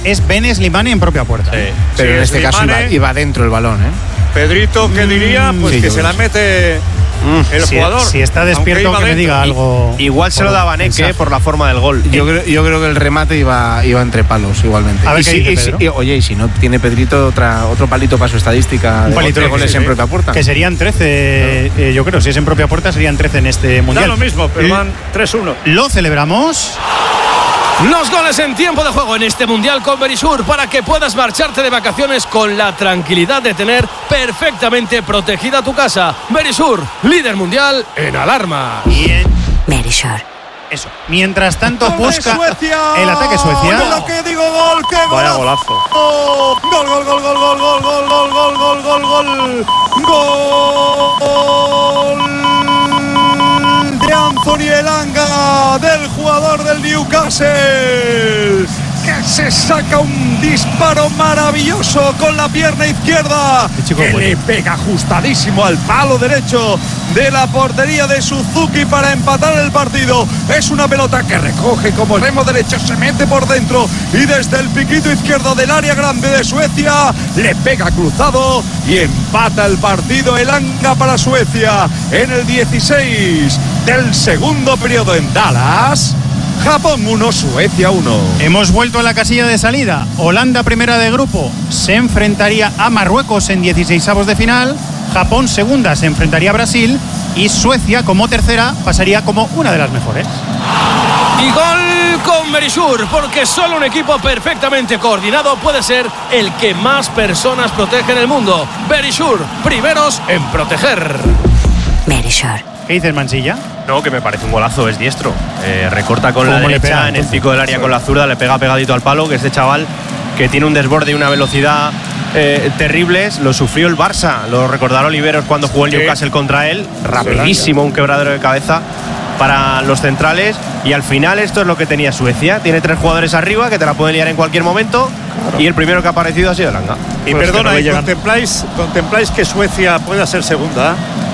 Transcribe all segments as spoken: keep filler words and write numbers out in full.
es Ben Slimani en propia puerta. Sí. Pero sí, en este Slimani, caso iba, iba dentro el balón, ¿eh? Pedrito, ¿qué diría? Pues sí, que yo se creo. la mete Mm, el si, jugador. Si está despierto, aunque que iba me diga dentro. algo. Igual se lo daba a Neke por la forma del gol. Yo, creo, yo creo que el remate iba, iba entre palos igualmente. A ver y qué si, dice y si- Pedro. y, oye, y si no tiene Pedrito otra, otro palito para su estadística Un de palito de que goles sí, en sí. propia puerta. Que serían trece, eh, yo creo, si es en propia puerta serían trece en este Da mundial. lo mismo, pero Y van tres uno. lo celebramos. Los goles en tiempo de juego en este Mundial con Verisur para que puedas marcharte de vacaciones con la tranquilidad de tener perfectamente protegida tu casa. Verisur, líder mundial en alarma. Y en Verisur. eso. Mientras tanto ¡Gol de busca Suecia! el ataque Suecia. ¡Oye, lo que digo, gol! ¡Qué Vaya golazo! golazo. Gol, gol, gol, gol, gol, gol, gol, gol, gol, gol, gol, gol. Gol de Anthony Elanga, del jugador del Newcastle, que se saca un disparo maravilloso con la pierna izquierda, Qué chico que bueno. le pega ajustadísimo al palo derecho de la portería de Suzuki para empatar el partido. Es una pelota que recoge como remo derecho, se mete por dentro y desde el piquito izquierdo del área grande de Suecia le pega cruzado y empata el partido. Elanga para Suecia en el dieciséis del segundo periodo en Dallas. Japón uno, Suecia uno. Hemos vuelto a la casilla de salida. Holanda, primera de grupo, se enfrentaría a Marruecos en dieciseisavos de final. Japón, segunda, se enfrentaría a Brasil. Y Suecia, como tercera, pasaría como una de las mejores. Y gol con Verisur, porque solo un equipo perfectamente coordinado puede ser el que más personas protege en el mundo. Verisur, primeros en proteger. Verisur. ¿Qué dices, Mansilla? No, que me parece un golazo, es diestro. Eh, recorta con la ¿Cómo le derecha pega, en el entonces? pico del área con la zurda, le pega pegadito al palo, que este chaval que tiene un desborde y una velocidad eh, terribles. Lo sufrió el Barça, lo recordará Oliveros cuando jugó el Sí. Newcastle contra él. Rapidísimo, un quebradero de cabeza para los centrales. Y al final esto es lo que tenía Suecia. Tiene tres jugadores arriba que te la pueden liar en cualquier momento. Y el primero que ha aparecido ha sido Elanga. Y Pues perdona, que no le ¿y llegan. contempláis, contempláis que Suecia pueda ser segunda?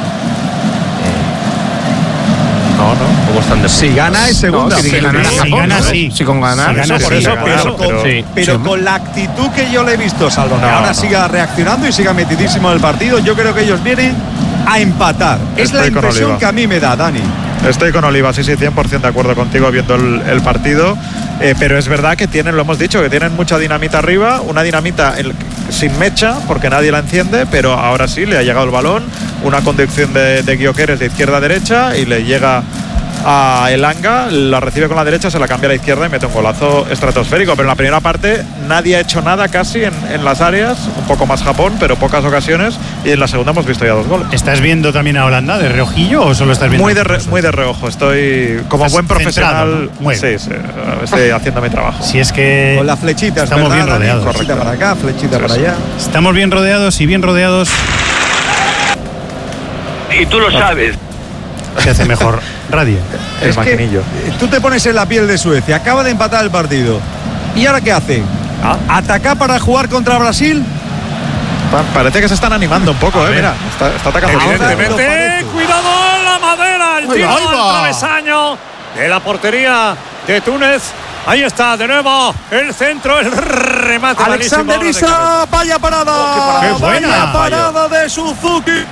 No, no. ¿Cómo están de Si gana es segunda. No, si pero- gana Si Japón, gana, ¿no? sí. Si con ganar. Si gana, eso por sí, eso, claro, por eso, pero- con- sí. pero Sí. con la actitud que yo le he visto, salvo que No, ahora no. siga reaccionando y siga metidísimo en el partido, yo creo que ellos vienen a empatar. Es la Estoy con impresión Oliva. que a mí me da, Dani. Estoy con Oliva, sí, sí, cien por ciento de acuerdo contigo viendo el, el partido. Eh, pero es verdad que tienen, lo hemos dicho, que tienen mucha dinamita arriba, una dinamita el- sin mecha, porque nadie la enciende, pero ahora sí le ha llegado el balón, una conducción de, de Gyökeres de izquierda a derecha y le llega a Elanga, la recibe con la derecha, se la cambia a la izquierda y mete un golazo estratosférico. Pero en la primera parte nadie ha hecho nada casi en, en las áreas, un poco más Japón, pero pocas ocasiones, y en la segunda hemos visto ya dos goles. ¿Estás viendo también a Holanda de reojillo o solo estás viendo? Muy de, re- muy de reojo, estoy como Estás buen profesional. centrado, ¿no? Muy bien. Sí, sí, estoy haciendo mi trabajo. Si es que Con las flechitas, estamos ¿verdad, bien Dani? rodeados. Flechita para acá, flechita Sí, para sí. allá. Estamos bien rodeados y bien rodeados Y tú lo sabes. se hace mejor radio. El Es que, maquinillo. eh, tú te pones en la piel de Suecia, acaba de empatar el partido. ¿Y ahora qué hace? Ah. ¿Atacar para jugar contra Brasil? Pa- Parece que se están animando un poco, eh. Mira, está, está atacando bien. Evidentemente, parece. cuidado la madera, el Ahí tiro va, al ahí va. travesaño de la portería de Túnez. Ahí está, de nuevo, el centro, el remate. Alexander malísimo, Isak, vaya parada, Oh, qué buena. vaya parada de Suzuki.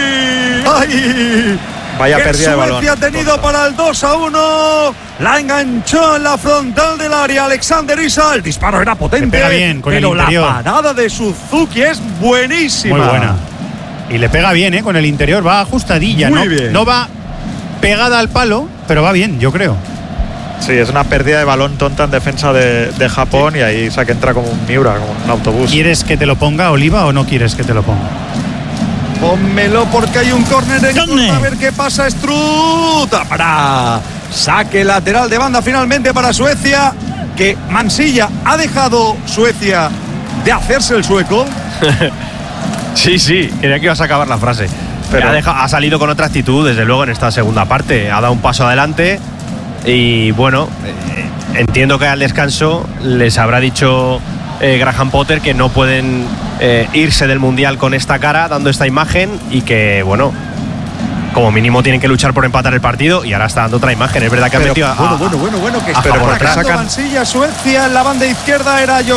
¡Ay! Vaya que pérdida de balón. Suecia ha tenido para el dos a uno. La enganchó en la frontal del área Alexander Isak. El disparo era potente, Le pega bien con el pero la interior. parada de Suzuki es buenísima. Muy buena. Y le pega bien, ¿eh? Con el interior, va ajustadilla, Muy ¿no? bien. No va pegada al palo, pero va bien, yo creo. Sí, es una pérdida de balón tonta en defensa de, de Japón y ahí Isak entra como un Miura, como un autobús. ¿Quieres que te lo ponga, Oliva, o no quieres que te lo ponga? Pónmelo porque hay un córner en ¿Dónde? corto. A ver qué pasa. Struta para saque lateral de banda finalmente para Suecia. Que Mansilla ha dejado Suecia de hacerse el sueco. Sí, sí, creía que ibas a acabar la frase. Pero ha, deja- ha salido con otra actitud, desde luego, en esta segunda parte. Ha dado un paso adelante y, bueno, eh, entiendo que al descanso les habrá dicho eh, Graham Potter que no pueden eh, irse del Mundial con esta cara, dando esta imagen, y que, bueno, como mínimo tienen que luchar por empatar el partido, y ahora está dando otra imagen. Es verdad que han Pero, metido a, bueno, a- bueno, bueno, bueno, que a está Japón atacando atrás. Mansilla. Suecia en la banda izquierda era yo.